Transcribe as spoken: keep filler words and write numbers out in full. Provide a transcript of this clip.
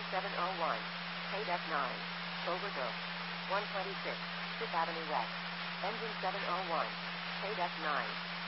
Engine seven oh one. K D E C nine. Overgo. one twenty-six. Fifth Avenue West. Engine seven oh one. K D E C nine.